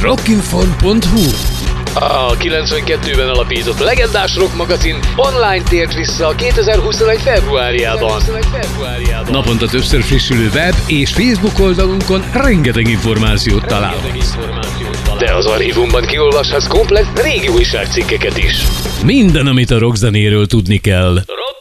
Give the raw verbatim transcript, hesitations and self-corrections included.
rockinform pont hu. A kilencvenkettőben alapított legendás rock magazin online tért vissza kétezer-huszonegy februárjában. Naponta többször frissülő web és Facebook oldalunkon rengeteg információt találhatsz. De az archívumban kiolvashatsz komplett régi újságcikkeket is. Minden, amit a rockzenéről tudni kell. Rock